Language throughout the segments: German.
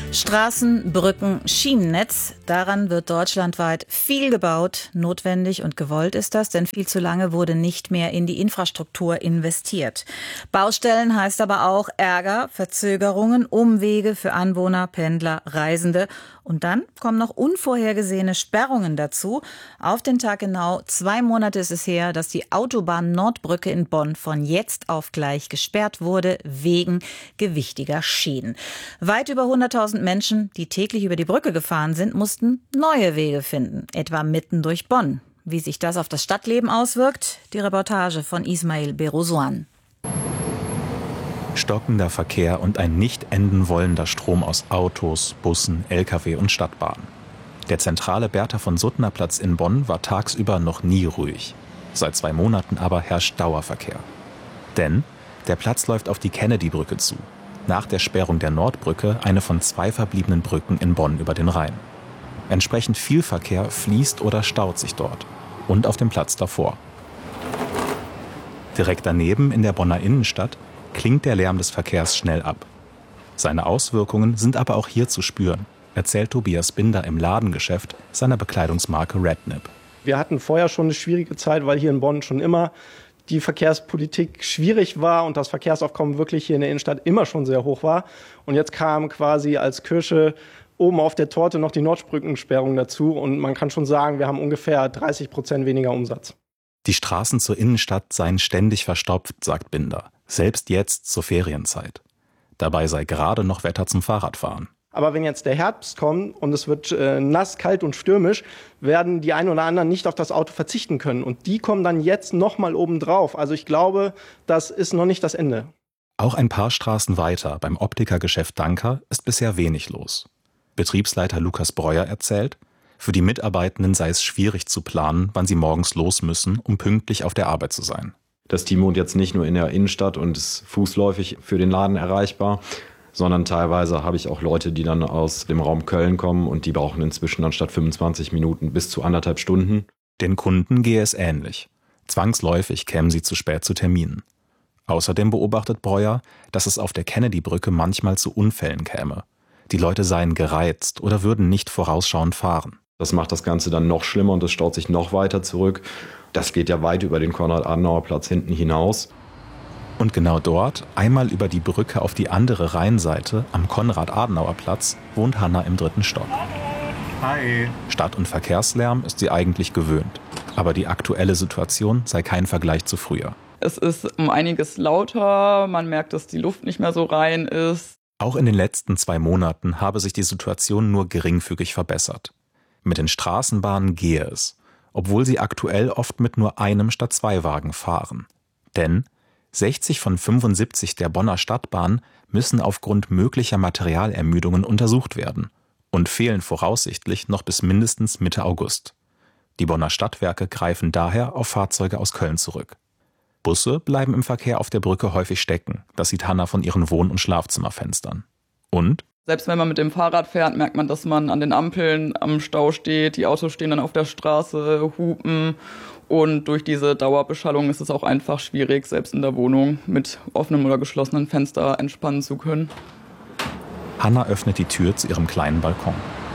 Straßen, Brücken, Schienennetz, daran wird deutschlandweit viel gebaut. Notwendig und gewollt ist das, denn viel zu lange wurde nicht mehr in die Infrastruktur investiert. Baustellen heißt aber auch Ärger, Verzögerungen, Umwege für Anwohner, Pendler, Reisende. Und dann kommen noch unvorhergesehene Sperrungen dazu. Auf den Tag genau 2 Monate ist es her, dass die Autobahn-Nordbrücke in Bonn von jetzt auf gleich gesperrt wurde, wegen gewichtiger Schäden. Weit über 100.000 Menschen, die täglich über die Brücke gefahren sind, mussten neue Wege finden, etwa mitten durch Bonn. Wie sich das auf das Stadtleben auswirkt, die Reportage von Ismail Berrousouan. Stockender Verkehr und ein nicht enden wollender Strom aus Autos, Bussen, Lkw und Stadtbahnen. Der zentrale Bertha-von-Suttner-Platz in Bonn war tagsüber noch nie ruhig. Seit 2 Monaten aber herrscht Dauerverkehr. Denn der Platz läuft auf die Kennedy-Brücke zu. Nach der Sperrung der Nordbrücke eine von 2 verbliebenen Brücken in Bonn über den Rhein. Entsprechend viel Verkehr fließt oder staut sich dort. Und auf dem Platz davor. Direkt daneben in der Bonner Innenstadt klingt der Lärm des Verkehrs schnell ab. Seine Auswirkungen sind aber auch hier zu spüren, erzählt Tobias Binder im Ladengeschäft seiner Bekleidungsmarke Redknapp. Wir hatten vorher schon eine schwierige Zeit, weil hier in Bonn schon immer die Verkehrspolitik schwierig war und das Verkehrsaufkommen wirklich hier in der Innenstadt immer schon sehr hoch war. Und jetzt kam quasi als Kirsche oben auf der Torte noch die Nordbrückensperrung dazu. Und man kann schon sagen, wir haben ungefähr 30% weniger Umsatz. Die Straßen zur Innenstadt seien ständig verstopft, sagt Binder. Selbst jetzt zur Ferienzeit. Dabei sei gerade noch Wetter zum Fahrradfahren. Aber wenn jetzt der Herbst kommt und es wird nass, kalt und stürmisch, werden die einen oder anderen nicht auf das Auto verzichten können. Und die kommen dann jetzt nochmal oben drauf. Also ich glaube, das ist noch nicht das Ende. Auch ein paar Straßen weiter, beim Optikergeschäft Danker, ist bisher wenig los. Betriebsleiter Lukas Breuer erzählt, für die Mitarbeitenden sei es schwierig zu planen, wann sie morgens los müssen, um pünktlich auf der Arbeit zu sein. Das Team wohnt jetzt nicht nur in der Innenstadt und ist fußläufig für den Laden erreichbar, sondern teilweise habe ich auch Leute, die dann aus dem Raum Köln kommen und die brauchen inzwischen anstatt 25 Minuten bis zu 1,5 Stunden. Den Kunden gehe es ähnlich. Zwangsläufig kämen sie zu spät zu Terminen. Außerdem beobachtet Breuer, dass es auf der Kennedy-Brücke manchmal zu Unfällen käme. Die Leute seien gereizt oder würden nicht vorausschauend fahren. Das macht das Ganze dann noch schlimmer und es staut sich noch weiter zurück. Das geht ja weit über den Konrad-Adenauer-Platz hinten hinaus. Und genau dort, einmal über die Brücke auf die andere Rheinseite, am Konrad-Adenauer-Platz, wohnt Hanna im 3. Stock. Hi. Stadt- und Verkehrslärm ist sie eigentlich gewöhnt. Aber die aktuelle Situation sei kein Vergleich zu früher. Es ist um einiges lauter, man merkt, dass die Luft nicht mehr so rein ist. Auch in den letzten 2 Monaten habe sich die Situation nur geringfügig verbessert. Mit den Straßenbahnen gehe es, obwohl sie aktuell oft mit nur einem statt 2 Wagen fahren. Denn 60 von 75 der Bonner Stadtbahnen müssen aufgrund möglicher Materialermüdungen untersucht werden und fehlen voraussichtlich noch bis mindestens Mitte August. Die Bonner Stadtwerke greifen daher auf Fahrzeuge aus Köln zurück. Busse bleiben im Verkehr auf der Brücke häufig stecken. Das sieht Hanna von ihren Wohn- und Schlafzimmerfenstern. Und? Selbst wenn man mit dem Fahrrad fährt, merkt man, dass man an den Ampeln am Stau steht. Die Autos stehen dann auf der Straße, hupen. Und durch diese Dauerbeschallung ist es auch einfach schwierig, selbst in der Wohnung mit offenem oder geschlossenem Fenster entspannen zu können. Hanna öffnet die Tür zu ihrem kleinen Balkon.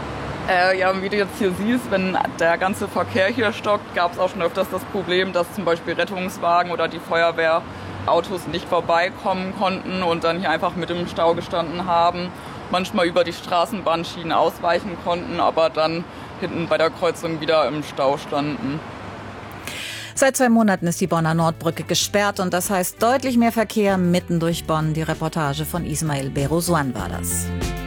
Ja, wie du jetzt hier siehst, wenn der ganze Verkehr hier stockt, gab es auch schon öfters das Problem, dass zum Beispiel Rettungswagen oder die Feuerwehrautos nicht vorbeikommen konnten und dann hier einfach mit im Stau gestanden haben. Manchmal über die Straßenbahnschienen ausweichen konnten, aber dann hinten bei der Kreuzung wieder im Stau standen. Seit 2 Monaten ist die Bonner Nordbrücke gesperrt und das heißt deutlich mehr Verkehr mitten durch Bonn. Die Reportage von Ismail Berrousouan war das.